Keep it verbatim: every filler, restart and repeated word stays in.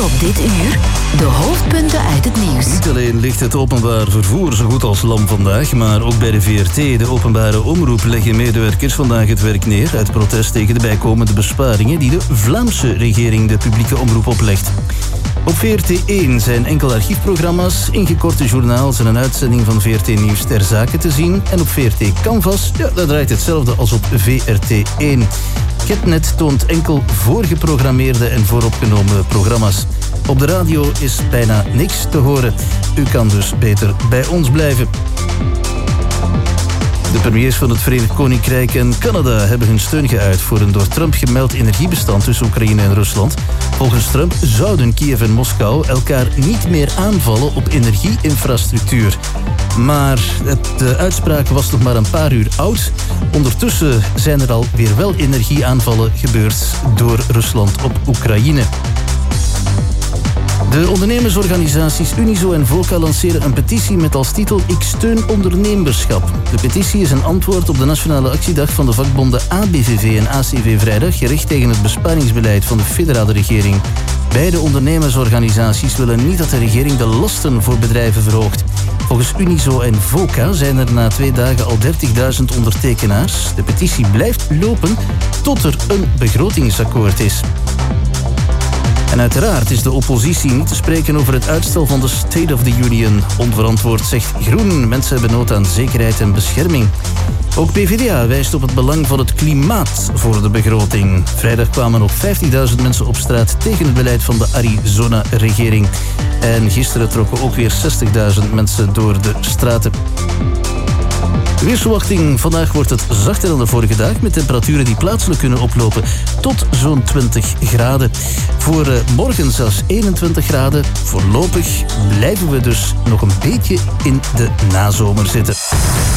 Op dit uur de hoofdpunten uit het nieuws. Niet alleen ligt het openbaar vervoer zo goed als lam vandaag, maar ook bij de V R T, de openbare omroep, leggen medewerkers vandaag het werk neer uit protest tegen de bijkomende besparingen die de Vlaamse regering de publieke omroep oplegt. Op V R T één zijn enkel archiefprogramma's, ingekorte journaals en een uitzending van V R T Nieuws ter zake te zien. En op V R T Canvas, ja, dat draait hetzelfde als op V R T één. Getnet toont enkel voorgeprogrammeerde en vooropgenomen programma's. Op de radio is bijna niks te horen. U kan dus beter bij ons blijven. De premiers van het Verenigd Koninkrijk en Canada hebben hun steun geuit voor een door Trump gemeld energiebestand tussen Oekraïne en Rusland. Volgens Trump zouden Kiev en Moskou elkaar niet meer aanvallen op energieinfrastructuur. Maar de uitspraak was nog maar een paar uur oud. Ondertussen zijn er alweer wel energieaanvallen gebeurd door Rusland op Oekraïne. De ondernemersorganisaties Unizo en VOCA lanceren een petitie met als titel Ik steun ondernemerschap. De petitie is een antwoord op de nationale actiedag van de vakbonden A B V V en A C V vrijdag, gericht tegen het besparingsbeleid van de federale regering. Beide ondernemersorganisaties willen niet dat de regering de lasten voor bedrijven verhoogt. Volgens Unizo en VOCA zijn er na twee dagen al dertigduizend ondertekenaars. De petitie blijft lopen tot er een begrotingsakkoord is. En uiteraard is de oppositie niet te spreken over het uitstel van de State of the Union. Onverantwoord zegt Groen, mensen hebben nood aan zekerheid en bescherming. Ook P V D A wijst op het belang van het klimaat voor de begroting. Vrijdag kwamen nog vijftigduizend mensen op straat tegen het beleid van de Arizona-regering. En gisteren trokken ook weer zestigduizend mensen door de straten. De weersverwachting: vandaag wordt het zachter dan de vorige dag, met temperaturen die plaatselijk kunnen oplopen tot zo'n twintig graden. Voor uh, morgen zelfs eenentwintig graden. Voorlopig blijven we dus nog een beetje in de nazomer zitten.